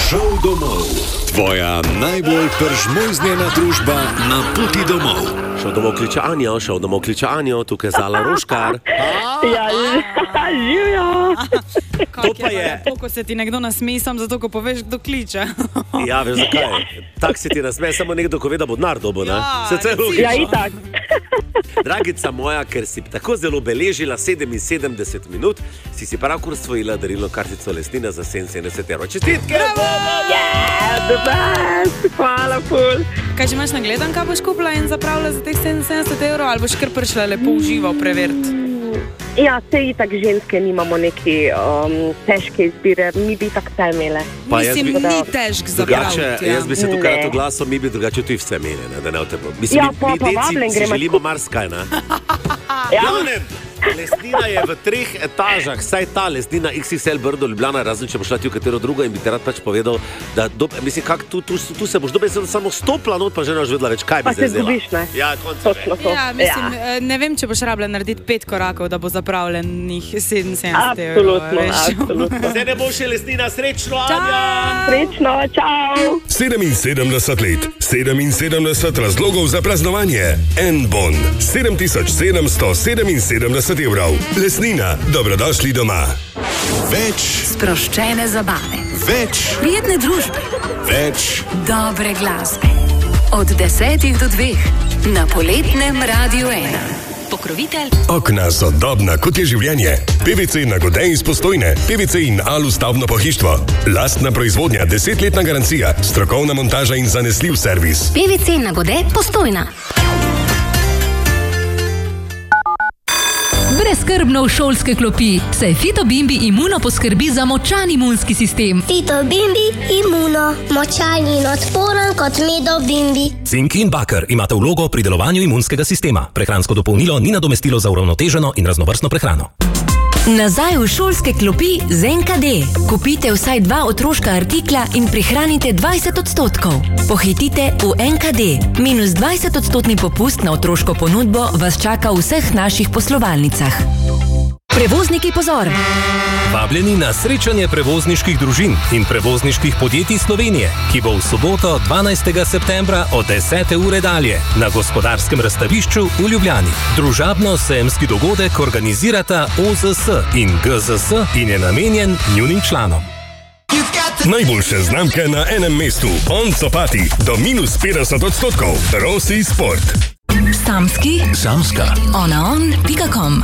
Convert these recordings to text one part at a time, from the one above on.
Šel domov. Tvoja najbolj peržmojznjena družba na poti domov. Šel domov kliče Anjo, tukaj Zala Roškar. Ja, živjo. To pa je... Lepo, ko se ti nekdo nasmeji, sam zato, ko poveš, kdo kliče. Ja, veš zakaj? Tak se ti nasmeje, samo nekdo, ko ve, da bo denar dobo, ne? Se celo logično. Ja, itak. Dragica moja, ker si tako zelo beležila 77 minut, si pravkar svojila darilno kartico Lesnina za 77 evrov. Čestitke! Hvala, ful. Kaj že imaš nagledan, kaj boš kupila in zapravila za teh 77 evrov, ali boš kar prišla lepo užival preveriti? Ja, se itak ženske nimamo neki težke izbire, mi bi tak vse imele. Mislim, ni težk zapraviti. Jaz bi se tukaj rad oglasil, mi bi drugače tudi vse imeli, da ne v tebo. Mislim, Ja, pa vabljen si gremo. želimo marsikaj, ne? Ja. Lesnina je v 3 etažah, saj ta Lesnina XXL Brdo Ljubljana, razen če boš šla ti v katero drugo in bi te rad pač povedal, da mislim, tu se boš dobesedno samo stopila not, pa že ne boš vedela več, kaj bi Pa se zdaj zdela. zgubiš, ne? Ja, konca Točno to. Ja, mislim, ne vem, če boš rabila narediti 5 korakov, da bo zapravljenih 77 evrov. Absolutno. Zdaj ne bo še Lesnina, srečno, Anja! Srečno, čau. 77 let, 77 razlogov za praznovanje. En bon, 7777 evrov. Lesnina, dobrodošli doma. Več, Sproščene zabave, več, prijetne družbe, več. dobre glasbe. Od 10 do 2 na Poletnem Radiu 1. Pokrovitelj Okna sodobna, kot je življenje. PVC Nagode iz Postojne, PVC in Alu stavbno pohištvo. Lastna proizvodnja, 10-letna garancija, strokovna montaža in zanesljiv servis. PVC Nagode Postojna. Brezskrbno v šolske klopi, saj Fito Bimbi Imuno poskrbi za močan imunski sistem. Fito Bimbi Imuno. Močan in odporen kot medo Bimbi. Cink in bakar imata vlogo pri delovanju imunskega sistema. Prehransko dopolnilo ni nadomestilo za uravnoteženo in raznovrstno prehrano. Nazaj v šolske klopi z NKD. Kupite vsaj 2 otroška artikla in prihranite 20%. Pohitite v NKD. Minus 20% popust na otroško ponudbo vas čaka v vseh naših poslovalnicah. Prevozniki, pozor! Vabljeni na srečanje prevozniških družin in prevozniških podjetij Slovenije, ki bo v soboto 12. septembra od 10. ure dalje na Gospodarskem razstavišču v Ljubljani. Družabno-sejemski dogodek organizirata OZS in GZS in je namenjen njunim članom. Najboljše znamke na enem mestu. On Copati do minus 50%. Rossi Sport. Samski, Samska. onaon.com.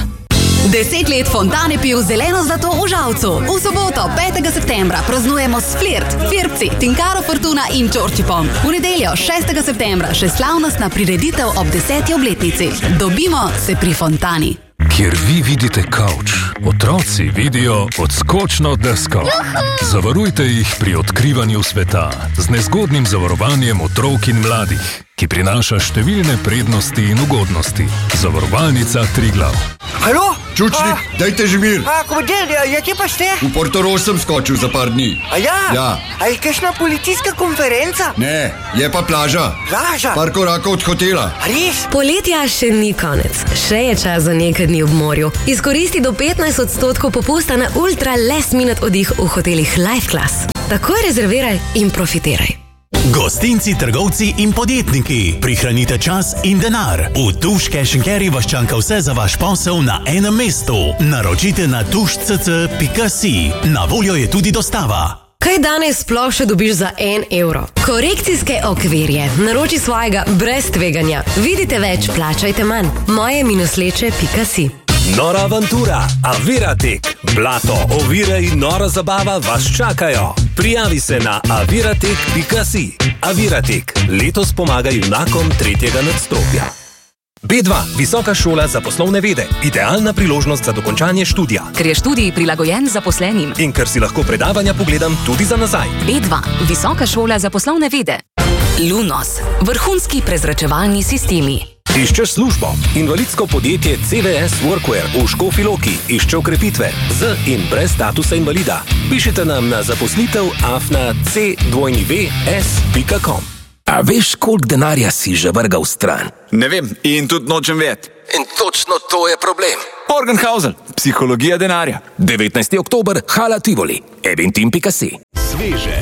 10 let Fontane piv zeleno zlato v Žalcu. V soboto, 5. septembra, praznujemo s Flirt, Firpci, Tinkaro Fortuna in Čorčipom. V nedeljo, 6. septembra, še slavnostna prireditev ob 10. obletnici. Dobimo se pri Fontani. Kjer vi vidite kavč, otroci vidijo odskočno desko. Zavarujte jih pri odkrivanju sveta z nezgodnim zavarovanjem otrok in mladih, ki prinaša številne prednosti in ugodnosti. Zavarovalnica Triglav. Halo? Čučnik, dajte že mir. Komadil, ja kje pa ste? V Portorož sem skočil za par dni. A ja? Ja. A je kakšna policijska konferenca? Ne, je pa plaža. Plaža? Par korakov od hotela. A res? Poletja še ni konec. Še je čas za nekaj dni ob morju. Izkoristi do 15% popusta na ultra last minute oddih v hotelih Life Class. Takoj rezerviraj in profitiraj. Gostinci, trgovci in podjetniki, prihranite čas in denar. V Tuš Cash & Carry vas čaka vse za vaš posel na enem mestu. Naročite na tušcc.si. Na voljo je tudi dostava. Kaj danes sploh še dobiš za 1 evro? Korekcijske okvirje. Naroči svojega brez tveganja. Vidite več, plačajte manj. moje-leče.si. Nora avantura, Aviratek, blato, ovire in nora zabava vas čakajo. Prijavi se na aviratek.si. Aviratek, letos pomaga junakom 3. nadstropja. B2, Visoka šola za poslovne vede. Idealna priložnost za dokončanje študija. Ker je študij prilagojen zaposlenim. In ker si lahko predavanja pogledam tudi za nazaj. B2, Visoka šola za poslovne vede. Lunos, vrhunski prezračevalni sistemi. Iščeš službo? Invalidsko podjetje CVS Workwear v Škofji Loki išče okrepitve z in brez statusa invalida. Pišite nam na zaposlitev@c2vs.com. A veš, koliko denarja si že vrgal stran? Ne vem in tudi nočem vedeti. In točno to je problem. Morgenhausen, psihologija denarja. 19. oktober, Hala Tivoli, eventim.si. Sveže,